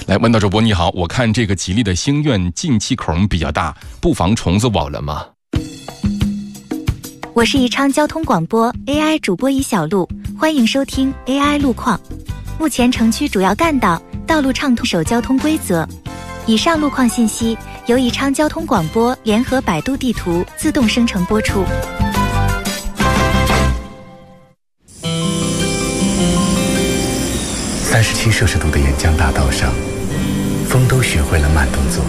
来，问到主播你好，我看这个吉利的星愿进气孔比较大，不防虫子网了吗？ 我是宜昌交通广播 AI 主播尹小璐，欢迎收听 AI 路况。目前城区主要干道道路畅通，守交通规则。以上路况信息由宜昌交通广播联合百度地图自动生成播出。 37摄氏度的沿江大道上，风都学会了慢动作。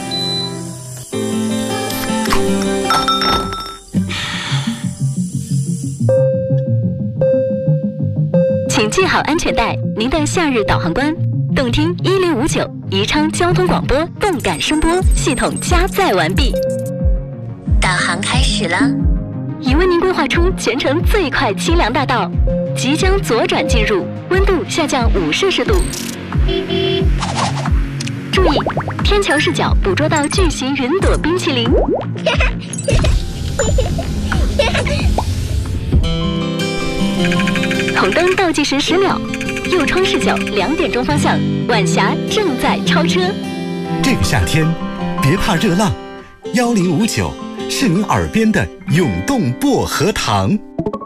请系好安全带，您的夏日导航官。动听1059，宜昌交通广播动感声波系统加载完毕， 导航开始了。 已为您规划出全程最快清凉大道，即将左转进入，温度下降5摄氏度。注意，天桥视角捕捉到巨型云朵冰淇淋。红灯倒计时10秒，右窗视角2点钟方向，晚霞正在超车。 这个夏天，别怕热浪，1059是您耳边的涌动薄荷糖。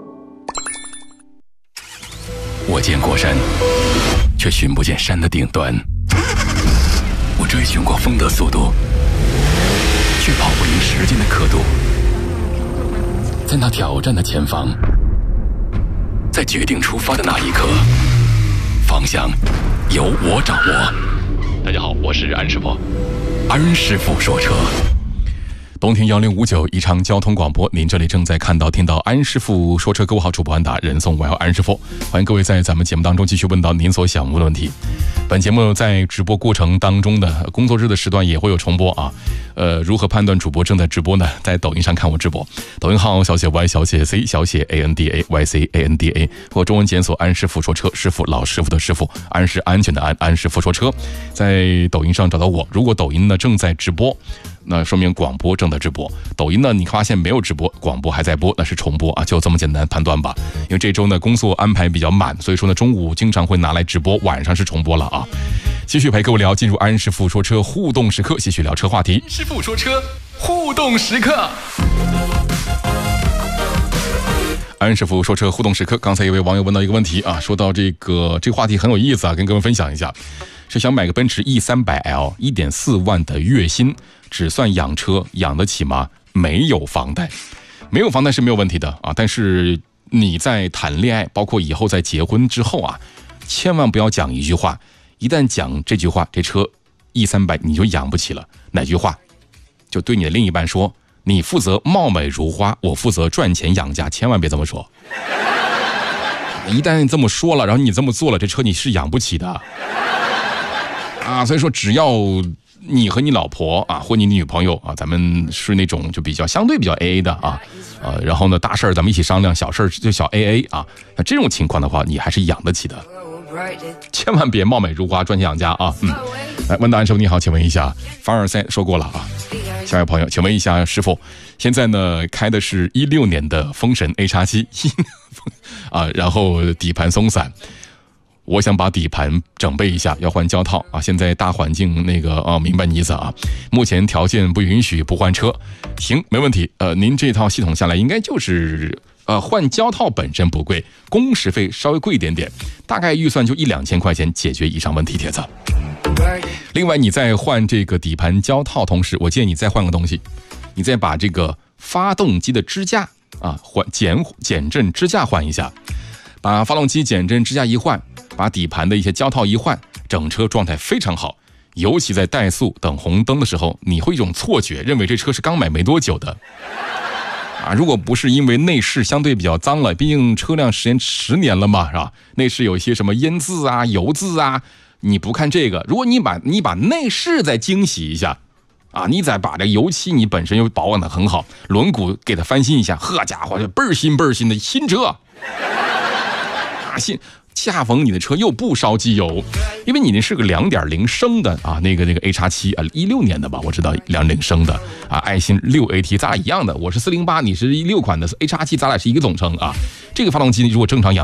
我见过山，却寻不见山的顶端。我追寻过风的速度，却跑不赢时间的刻度。在那挑战的前方，在决定出发的那一刻，方向由我掌握。大家好，我是安师傅，安师傅说车。冬天1059宜昌交通广播，您这里正在看到听到安师傅说车，各位好，主播安达，人送外号安师傅，欢迎各位在咱们节目当中继续问到您所想问的问题。本节目在直播过程当中的工作日的时段也会有重播啊。如何判断主播正在直播呢？在抖音上看我直播，抖音号小写 Y 小写 C 小写 ANDA YC ANDA 或中文检索安师傅说车，师傅老师傅的师傅，安是安全的安，安师傅说车，在抖音上找到我。如果抖音呢正在直播，那说明广播正在直播。抖音呢你发现没有直播，广播还在播，那是重播啊，就这么简单判断吧。因为这周呢工作安排比较满，所以说呢中午经常会拿来直播，晚上是重播了啊。继续陪各位聊，进入安师傅说车互动时刻，继续聊车话题。师傅说车互动时刻，安师傅说车互动时刻。刚才一位网友问到一个问题啊，说到这个话题很有意思啊，跟各位分享一下，是想买个奔驰 E300L 1.4万的月薪，只算养车，养得起吗？没有房贷，没有房贷是没有问题的啊，但是你在谈恋爱，包括以后在结婚之后啊，千万不要讲一句话，一旦讲这句话，这车 E300你就养不起了。哪句话？就对你的另一半说，你负责貌美如花，我负责赚钱养家，千万别这么说。一旦这么说了，然后你这么做了，这车你是养不起的啊。所以说只要你和你老婆啊，或你女朋友啊，咱们是那种就相对比较 AA 的啊，然后呢大事咱们一起商量，小事就小 AA 啊，那这种情况的话，你还是养得起的，千万别貌美如花，赚钱养家啊。来，问到安师傅你好，请问一下，凡尔赛说过了啊。下一位朋友，请问一下师傅，现在呢开的是16年的风神 A-7 啊，然后底盘松散，我想把底盘整备一下，要换胶套啊。现在大环境那个明白你意思啊。目前条件不允许不换车，行，没问题。您这套系统下来应该就是换胶套本身不贵，工时费稍微贵一点点，大概预算就1-2千块钱解决以上问题，帖子。另外你在换这个底盘胶套同时，我建议你再换个东西，你再把这个发动机的支架啊减震支架换一下，把发动机减震支架一换，把底盘的一些胶套一换，整车状态非常好。尤其在怠速等红灯的时候，你会一种错觉，认为这车是刚买没多久的啊。如果不是因为内饰相对比较脏了，毕竟车辆时间10年了嘛，是吧？内饰有一些什么烟渍啊、油渍啊，你不看这个，如果你把内饰再精洗一下啊，你再把这油漆你本身又保养的很好，轮毂给它翻新一下，呵家伙，倍儿新的新车啊，恰逢你的车又不烧机油，因为你那是个2.0升的啊，那个 A-7 啊，16年的吧，我知道2.0升的啊，爱信 6AT 咱俩一样的，我是408，你是16款的 A-7，咱俩是一个总成啊。这个发动机如果正常养